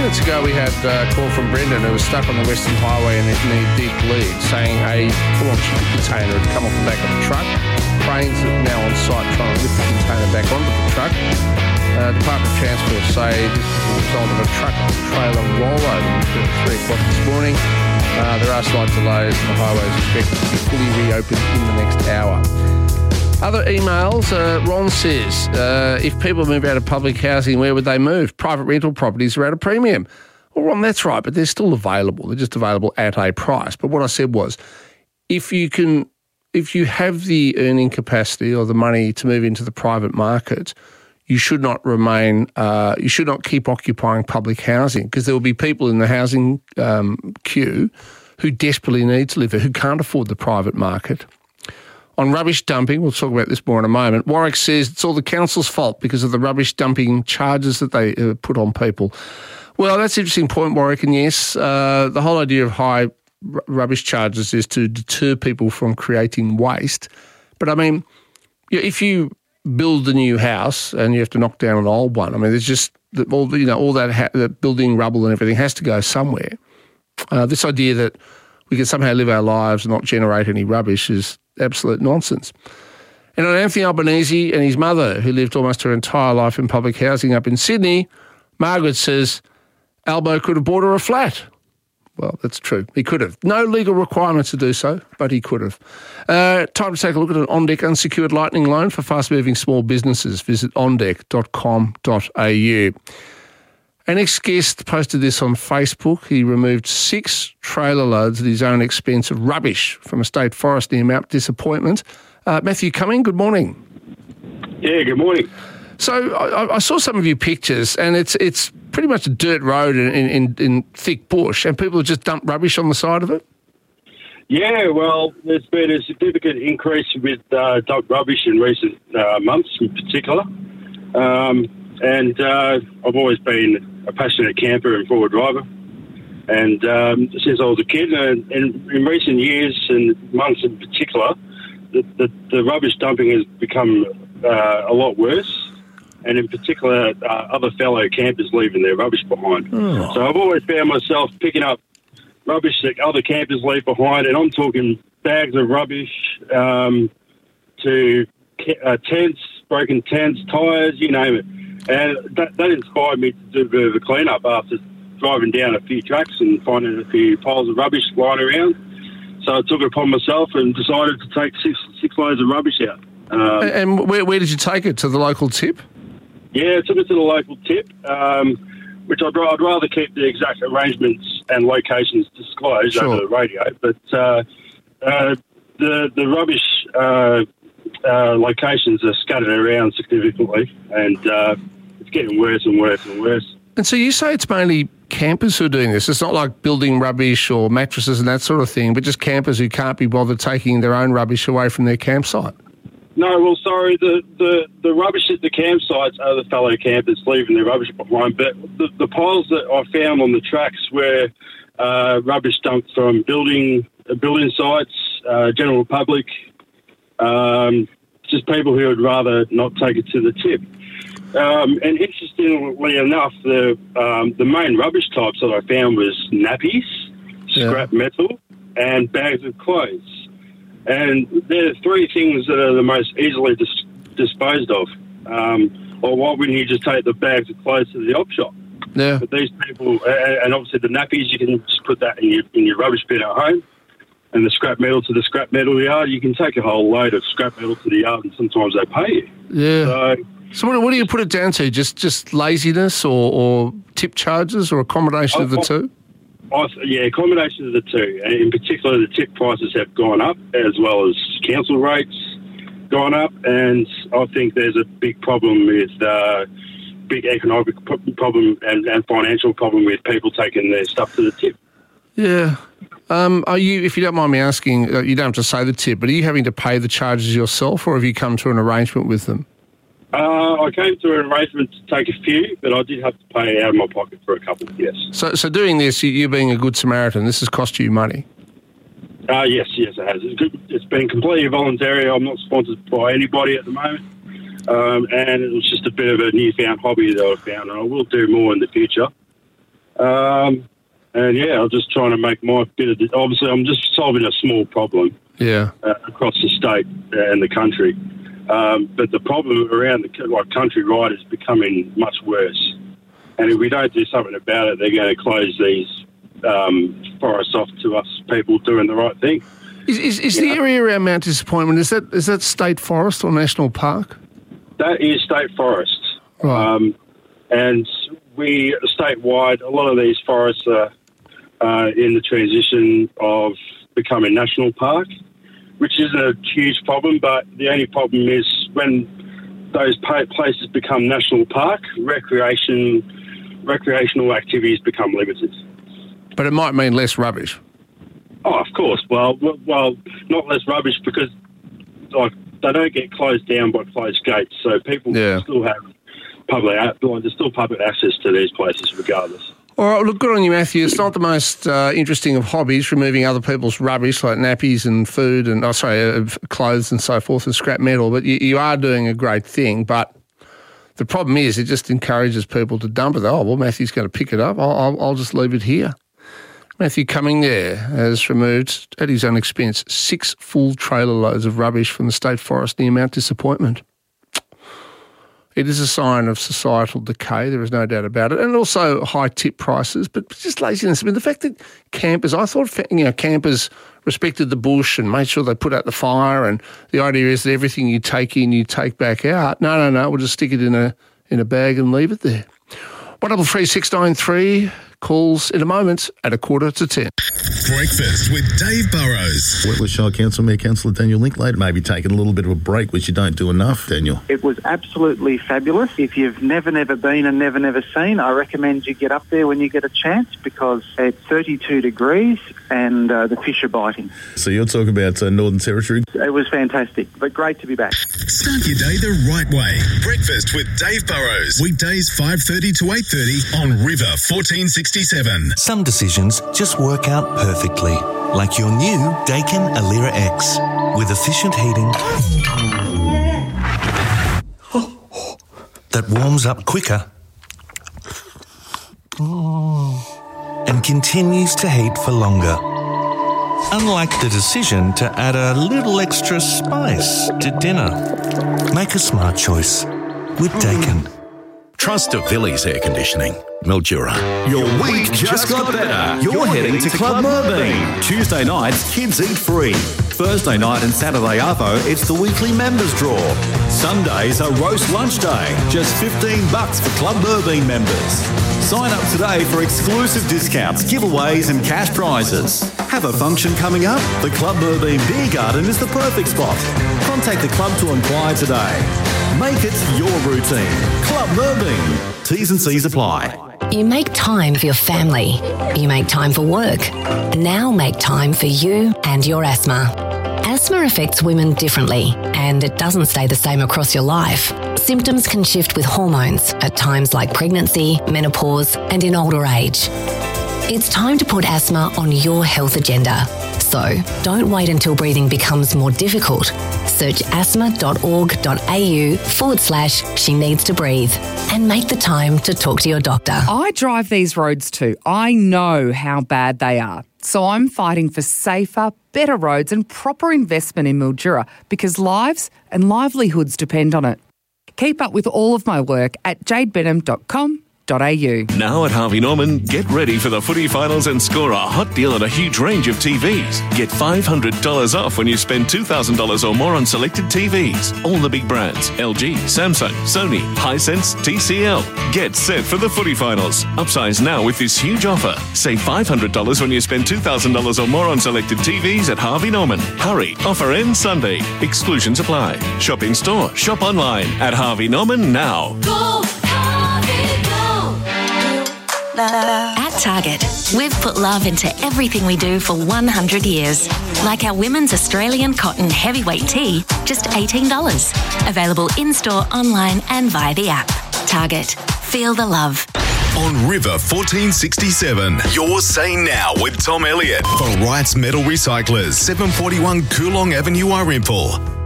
minutes ago, we had a call from Brendan, who was stuck on the Western Highway in a deep lead, saying a full-on chicken container had come off the back of the truck. Cranes are now on site trying to lift the container back onto the truck. Department of Transport say this is the result of a truck-trailer rollover at 3 o'clock this morning. There are slight delays, and the highway is expected to be fully reopened in the next hour. Other emails, Ron says, if people move out of public housing, where would they move? Private rental properties are at a premium. Well, Ron, that's right, but they're still available. They're just available at a price. But what I said was, if you have the earning capacity or the money to move into the private market, you should not keep occupying public housing, because there will be people in the housing queue who desperately need to live there, who can't afford the private market. On rubbish dumping, we'll talk about this more in a moment, Warwick says it's all the council's fault because of the rubbish dumping charges that they put on people. Well, that's an interesting point, Warwick, and yes, the whole idea of high rubbish charges is to deter people from creating waste. But, I mean, if you build a new house and you have to knock down an old one, I mean, there's just all that building rubble and everything has to go somewhere. This idea that we can somehow live our lives and not generate any rubbish is absolute nonsense. And on Anthony Albanese and his mother, who lived almost her entire life in public housing up in Sydney, Margaret says Albo could have bought her a flat. Well, that's true. He could have. No legal requirement to do so, but he could have. Time to take a look at an OnDeck unsecured lightning loan for fast-moving small businesses. Visit ondeck.com.au. An ex-guest posted this on Facebook. He removed 6 trailer loads at his own expense of rubbish from a state forest near Mount Disappointment. Matthew Cumming, good morning. Yeah, good morning. So I saw some of your pictures, and it's pretty much a dirt road in thick bush, and people just dump rubbish on the side of it? Yeah, well, there's been a significant increase with dumped rubbish in recent months in particular. And I've always been a passionate camper and forward driver. And since I was a kid, and in recent years and months in particular, the rubbish dumping has become a lot worse. And in particular, other fellow campers leaving their rubbish behind. Oh. So I've always found myself picking up rubbish that other campers leave behind, and I'm talking bags of rubbish to tents, broken tents, tyres, you name it. And that inspired me to do a bit of a clean-up after driving down a few tracks and finding a few piles of rubbish lying around. So I took it upon myself and decided to take six loads of rubbish out. And where did you take it? To the local tip? Yeah, I took it to the local tip, which I'd rather keep the exact arrangements and locations disclosed over the radio. But the rubbish locations are scattered around significantly, and it's getting worse and worse and worse. And so you say it's mainly campers who are doing this. It's not like building rubbish or mattresses and that sort of thing, but just campers who can't be bothered taking their own rubbish away from their campsite. No, well, sorry, the rubbish at the campsites are the fellow campers leaving their rubbish behind, but the piles that I found on the tracks were rubbish dumped from building sites, general public, just people who would rather not take it to the tip. And interestingly enough, the main rubbish types that I found was nappies, scrap metal, and bags of clothes. And they're the 3 things that are the most easily disposed of. Or why wouldn't you just take the bags of clothes to the op shop? Yeah. But these people, and obviously the nappies, you can just put that in your rubbish bin at home. And the scrap metal to the scrap metal yard, you can take a whole load of scrap metal to the yard, and sometimes they pay you. Yeah. So what do you put it down to? Just laziness or tip charges or a combination of the two? Yeah, a combination of the two. And in particular, the tip prices have gone up, as well as council rates gone up. And I think there's a big problem with big economic problem and financial problem with people taking their stuff to the tip. Yeah. Are you, if you don't mind me asking, you don't have to say the tip, but are you having to pay the charges yourself, or have you come to an arrangement with them? I came to an arrangement to take a few, but I did have to pay out of my pocket for a couple, yes. So doing this, you being a good Samaritan, this has cost you money? Yes, it has. It's been completely voluntary. I'm not sponsored by anybody at the moment. And it was just a bit of a newfound hobby that I found, and I will do more in the future. And yeah, I'm just trying to make my bit of it. Obviously, I'm just solving a small problem across the state and the country. But the problem around the countrywide is becoming much worse. And if we don't do something about it, they're going to close these forests off to us people doing the right thing. Is the area around Mount Disappointment, is that state forest or national park? That is state forest. Right. And we, statewide, a lot of these forests are in the transition of becoming national park, which isn't a huge problem, but the only problem is when those places become national park, recreational activities become limited. But it might mean less rubbish. Oh, of course. Well, not less rubbish because they don't get closed down by closed gates, so people still have there's still public access to these places regardless. All right, look, good on you, Matthew. It's not the most interesting of hobbies, removing other people's rubbish like nappies and food and, clothes and so forth and scrap metal, but you are doing a great thing. But the problem is it just encourages people to dump it. Oh, well, Matthew's going to pick it up. I'll just leave it here. Matthew Cumming there has removed, at his own expense, 6 full trailer loads of rubbish from the state forest near Mount Disappointment. It is a sign of societal decay, there is no doubt about it, and also high tip prices, but just laziness. I mean, the fact that campers, I thought, campers respected the bush and made sure they put out the fire, and the idea is that everything you take in, you take back out. No, we'll just stick it in a bag and leave it there. 133 calls in a moment at 9:45. Breakfast with Dave Burrows. Wentworth Shire Council Mayor Councillor Daniel Linklater maybe taking a little bit of a break, which you don't do enough, Daniel. It was absolutely fabulous. If you've never been and never seen, I recommend you get up there when you get a chance because it's 32 degrees and the fish are biting. So you're talking about Northern Territory? It was fantastic, but great to be back. Start your day the right way. Breakfast with Dave Burrows. Weekdays 5:30 to 8:30 on River 1467. Some decisions just work out perfectly, like your new Daikin Alira X with efficient heating that warms up quicker and continues to heat for longer. Unlike the decision to add a little extra spice to dinner. Make a smart choice with Daikin. Trust of Villiers Air Conditioning, Mildura. Your week just got better. You're heading to Club Merbein. Tuesday nights, kids eat free. Thursday night and Saturday arvo, it's the weekly members draw. Sundays are roast lunch day. Just $15 for Club Merbein members. Sign up today for exclusive discounts, giveaways and cash prizes. Have a function coming up? The Club Merbein Beer Garden is the perfect spot. Contact the club to inquire today. Make it your routine. Club Merbein. T's and C's apply. You make time for your family. You make time for work. Now make time for you and your asthma. Asthma affects women differently, and it doesn't stay the same across your life. Symptoms can shift with hormones at times like pregnancy, menopause, and in older age. It's time to put asthma on your health agenda. So don't wait until breathing becomes more difficult. Search asthma.org.au/she needs to breathe and make the time to talk to your doctor. I drive these roads too. I know how bad they are. So I'm fighting for safer, better roads and proper investment in Mildura because lives and livelihoods depend on it. Keep up with all of my work at jadebenham.com.au. Now at Harvey Norman, get ready for the footy finals and score a hot deal on a huge range of TVs. Get $500 off when you spend $2,000 or more on selected TVs. All the big brands, LG, Samsung, Sony, Hisense, TCL. Get set for the footy finals. Upsize now with this huge offer. Save $500 when you spend $2,000 or more on selected TVs at Harvey Norman. Hurry, offer ends Sunday. Exclusions apply. Shop in store, shop online at Harvey Norman now. Go Harvey, go! At Target, we've put love into everything we do for 100 years. Like our women's Australian cotton heavyweight tee, just $18. Available in-store, online and via the app. Target. Feel the love. On River 1467, you're saying now with Tom Elliott for Wright's Metal Recyclers, 741 Coolong Avenue, Irimple.